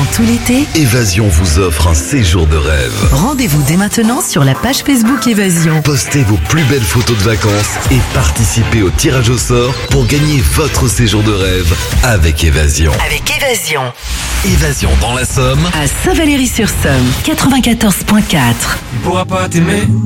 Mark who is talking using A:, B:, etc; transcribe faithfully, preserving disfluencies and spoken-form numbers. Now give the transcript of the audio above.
A: tout l'été,
B: Évasion vous offre un séjour de rêve.
A: rendez-vous dès maintenant sur la page Facebook Évasion.
B: Postez vos plus belles photos de vacances et participez au tirage au sort pour gagner votre séjour de rêve avec Évasion.
A: Avec Évasion.
B: Évasion dans la Somme.
A: À Saint-Valery-sur-Somme, quatre-vingt-quatorze virgule quatre.
C: Il pourra pas t'aimer.